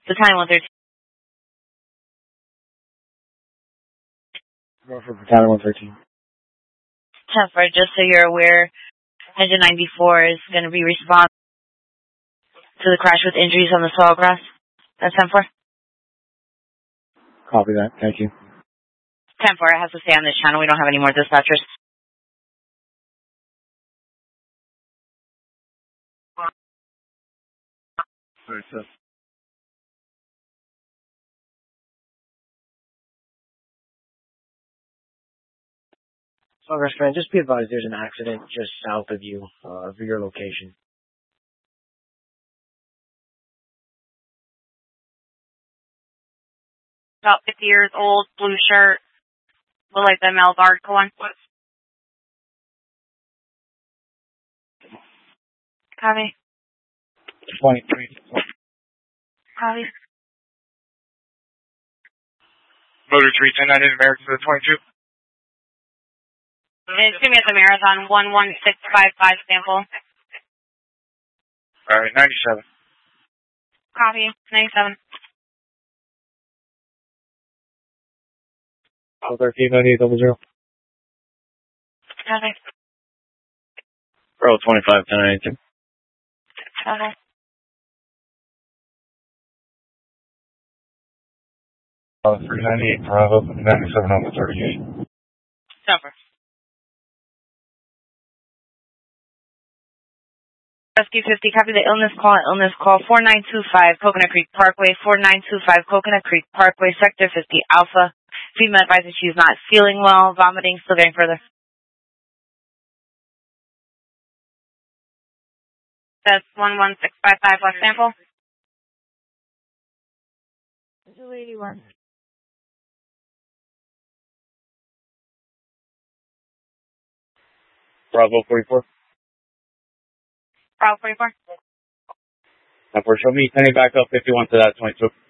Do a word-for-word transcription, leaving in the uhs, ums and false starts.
Battalion one thirteen. Go for Battalion one thirteen. ten four, just so you're aware, Engine ninety-four is going to be responsible to the crash with injuries on the soil grass. That's ten four. Copy that. Thank you. ten four, it has to stay on this channel. We don't have any more dispatchers. Alright, sir. Progress, man, just be advised there's an accident just south of you, uh, of your location. About fifty years old, blue shirt, look like the male guard one. Copy. twenty-three. Copy. Motor three ten nine in American to the twenty-two. It's going to be at the Marathon, one one six five five sample. Alright, ninety-seven. Copy, ninety-seven. Oh, thirteen ninety-eight double zero. Copy. Bro, twenty-five ten ninety-two. Copy. Oh, three ninety-eight Bravo, ninety-seven on the thirty-eight. Over. Rescue fifty, copy the illness call, illness call four nine two five, Coconut Creek Parkway, four nine two five, Coconut Creek Parkway, Sector fifty Alpha. Female advises she's not feeling well, vomiting, still going further. That's one one six five five, left sample. two eighty-one. Bravo forty-four. Bravo forty-four. Now, for show me, sending back up fifty-one to that twenty-two.